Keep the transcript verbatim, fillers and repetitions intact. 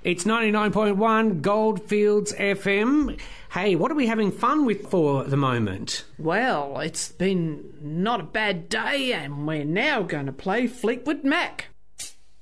It's ninety-nine point one Goldfields F M. Hey, what are we having fun with for the moment? Well, it's been not a bad day and we're now going to play Fleetwood Mac.